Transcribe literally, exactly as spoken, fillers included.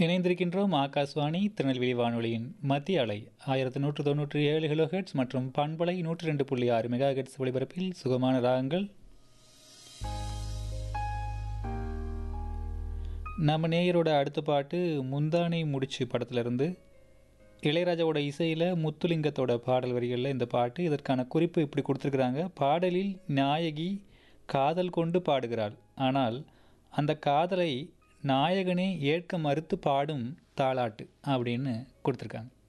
இணைந்திருக்கின்றோம் ஆகாஷ்வாணி திருநெல்வேலி வானொலியின் மத்திய அலை ஆயிரத்தி நூற்று தொண்ணூற்றி ஏழு கிலோ ஹெர்ட்ஸ் மற்றும் பண்பலை நூற்றி ரெண்டு புள்ளி ஆறு மெகா ஹெர்ட்ஸ் ஒளிபரப்பில் சுகமான ராகங்கள். நம்ம நேயரோட அடுத்த பாட்டு முந்தானை முடிச்சு படத்திலிருந்து இளையராஜாவோட இசையில் முத்துலிங்கத்தோட பாடல் வரிகளில் இந்த பாட்டு. இதற்கான குறிப்பு இப்படி கொடுத்துருக்குறாங்க: பாடலில் நாயகி காதல் கொண்டு பாடுகிறாள், ஆனால் அந்த காதலை நாயகனே ஏற்க மறுத்து பாடும் தாலாட்டு அப்படின்னு கொடுத்துருக்காங்க.